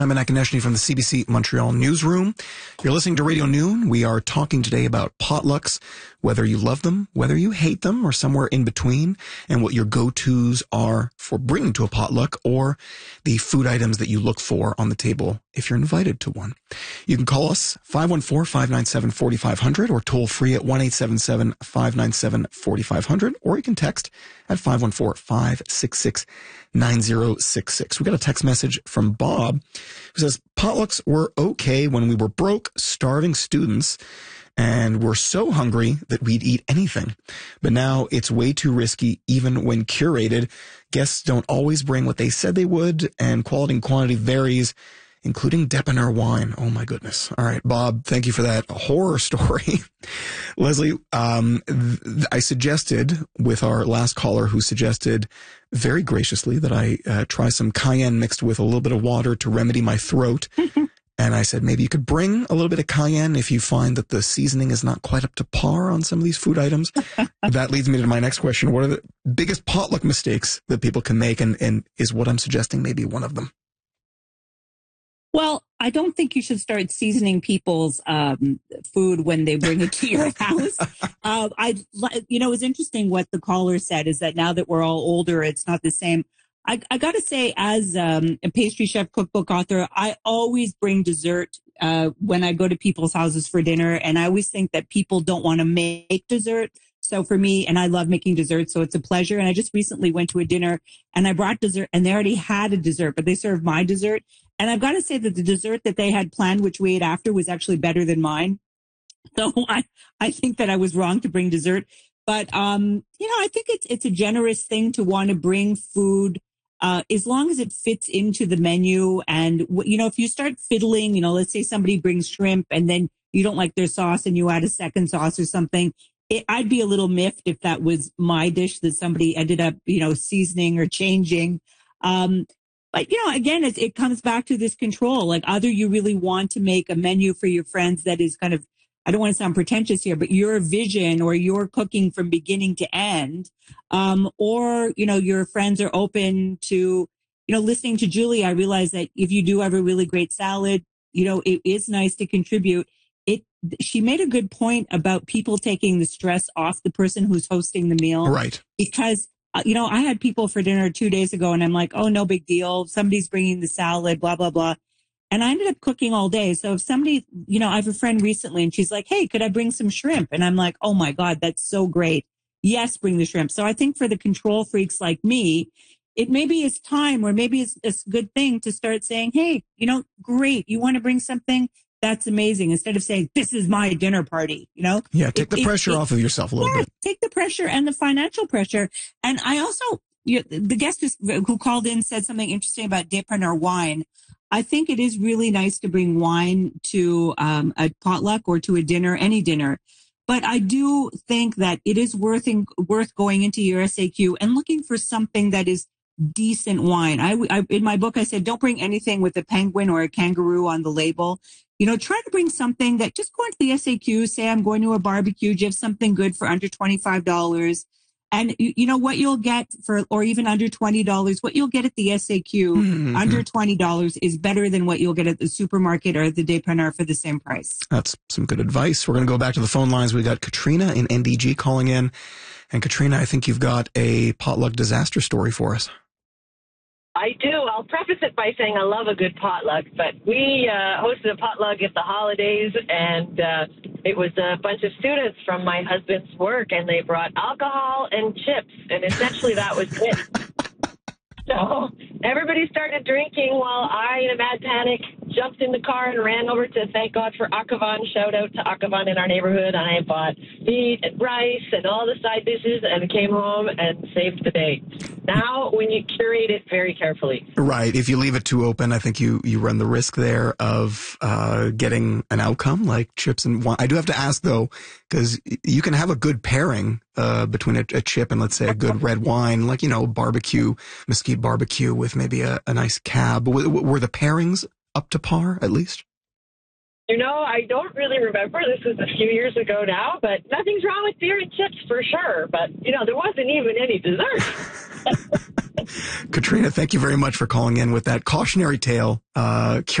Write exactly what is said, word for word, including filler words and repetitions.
I'm Anak Ganeshny from the C B C Montreal newsroom. You're listening to Radio Noon. We are talking today about potlucks, whether you love them, whether you hate them, or somewhere in between, and what your go-tos are for bringing to a potluck, or the food items that you look for on the table if you're invited to one. You can call us five one four, five nine seven, four five zero zero or toll free at one eight seven seven, five nine seven, four five zero zero, or you can text at five one four, five six six, nine zero six six. We got a text message from Bob who says, potlucks were okay when we were broke, starving students and were so hungry that we'd eat anything. But now it's way too risky, even when curated. Guests don't always bring what they said they would, and quality and quantity varies, including Depener wine. Oh, my goodness. All right, Bob, thank you for that horror story. Leslie, um, th- I suggested with our last caller who suggested very graciously that I uh, try some cayenne mixed with a little bit of water to remedy my throat. And I said, maybe you could bring a little bit of cayenne if you find that the seasoning is not quite up to par on some of these food items. That leads me to my next question. What are the biggest potluck mistakes that people can make? And, and is what I'm suggesting maybe one of them? Well, I don't think you should start seasoning people's um, food when they bring it to your house. uh, I, you know, it's interesting what the caller said is that now that we're all older, it's not the same. I, I got to say, as um, a pastry chef, cookbook author, I always bring dessert uh, when I go to people's houses for dinner. And I always think that people don't want to make dessert. So for me, and I love making desserts, so it's a pleasure. And I just recently went to a dinner and I brought dessert and they already had a dessert, but they served my dessert. And I've got to say that the dessert that they had planned, which we ate after, was actually better than mine. So I, I think that I was wrong to bring dessert. But, um, you know, I think it's, it's a generous thing to want to bring food Uh, as long as it fits into the menu. And, you know, if you start fiddling, you know, let's say somebody brings shrimp and then you don't like their sauce and you add a second sauce or something, it, I'd be a little miffed if that was my dish that somebody ended up, you know, seasoning or changing. Um, but, you know, again, it, it comes back to this control. Like, either you really want to make a menu for your friends that is kind of, I don't want to sound pretentious here, but your vision or your cooking from beginning to end. Um, or, you know, your friends are open to, you know, listening to Julie. I realize that if you do have a really great salad, you know, it is nice to contribute. It, she made a good point about people taking the stress off the person who's hosting the meal. Right. Because, uh, you know, I had people for dinner two days ago and I'm like, oh, no big deal. Somebody's bringing the salad, blah, blah, blah. And I ended up cooking all day. So if somebody, you know, I have a friend recently and she's like, hey, could I bring some shrimp? And I'm like, oh my God, that's so great. Yes, bring the shrimp. So I think for the control freaks like me, it maybe is time, or maybe it's, it's a good thing to start saying, hey, you know, great. You want to bring something? That's amazing. Instead of saying, this is my dinner party, you know? Yeah, take it, the pressure it, off it, of yourself a little yeah, bit. Take the pressure and the financial pressure. And I also, you know, the guest who called in said something interesting about Depener wine. I think it is really nice to bring wine to um, a potluck or to a dinner, any dinner. But I do think that it is worth in, worth going into your S A Q and looking for something that is decent wine. I, I in my book, I said, don't bring anything with a penguin or a kangaroo on the label. You know, try to bring something that, just go into the S A Q, say, I'm going to a barbecue, do you have something good for under twenty-five dollars? And you know what you'll get for, or even under twenty dollars, what you'll get at the S A Q mm-hmm. under twenty dollars is better than what you'll get at the supermarket or the Depener for the same price. That's some good advice. We're going to go back to the phone lines. We got Katrina in N D G calling in. And Katrina, I think you've got a potluck disaster story for us. I do. I'll preface it by saying I love a good potluck, but we uh, hosted a potluck at the holidays, and uh, it was a bunch of students from my husband's work, and they brought alcohol and chips, and essentially that was it. So everybody started drinking while I, in a mad panic, jumped in the car and ran over to thank God for Akavan. Shout out to Akavan in our neighborhood. And I bought meat and rice and all the side dishes and came home and saved the day. Now, when you curate it very carefully. Right. If you leave it too open, I think you, you run the risk there of uh, getting an outcome like chips and wine. I do have to ask, though, because you can have a good pairing uh, between a, a chip and, let's say, a good red wine, like, you know, barbecue, mesquite barbecue with maybe a, a nice cab. Were, were the pairings up to par, at least? You know, I don't really remember. This was a few years ago now, but nothing's wrong with beer and chips for sure. But, you know, there wasn't even any dessert. Katrina, thank you very much for calling in with that cautionary tale. Uh,